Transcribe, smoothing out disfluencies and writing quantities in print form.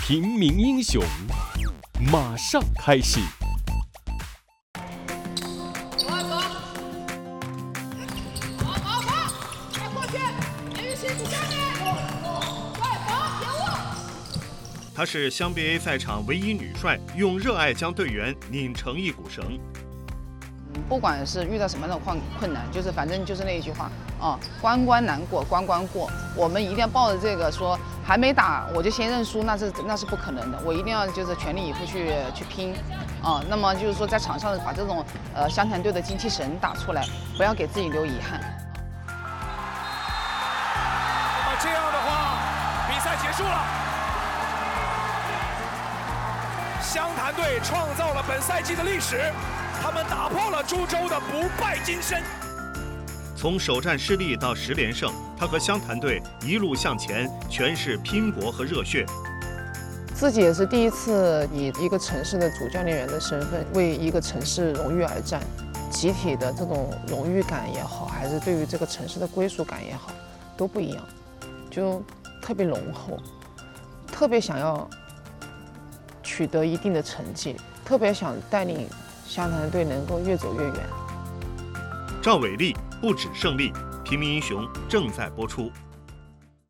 平民英雄马上开始。 她是湘 BA 赛场唯一女帅，用热爱将队员拧成一股绳。 不管是遇到什么样的困难，反正就是那一句话啊，关关难过关关过。我们一定要抱着这个说，还没打我就先认输，那是不可能的。我一定要全力以赴去拼啊。那么在场上把这种湘潭队的精气神打出来，不要给自己留遗憾。 那么这样的话，比赛结束了。湘潭队创造了本赛季的历史，他们打破了株洲的不败金身。 从首战失利到10连胜，他和湘潭队一路向前，全是拼搏和热血。 自己也是第一次以一个城市的主教练员的身份，为一个城市荣誉而战。集体的这种荣誉感也好，还是对于这个城市的归属感也好，都不一样，就特别浓厚，特别想要取得一定的成绩，特别想带领湘潭队能够越走越远。 赵伟丽不止胜利，平民英雄正在播出。